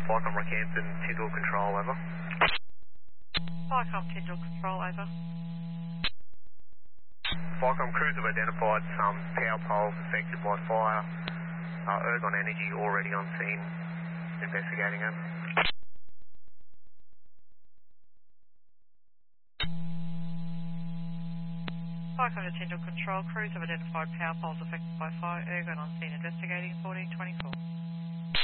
Vicom Rockhampton, Tyndall Control, over. Vicom Tyndall Control, over. Vicom crews have identified some power poles affected by fire. Ergon Energy already on scene, investigating it. Vicom to Tyndall Control, crews have identified power poles affected by fire. Ergon on scene, investigating 1424.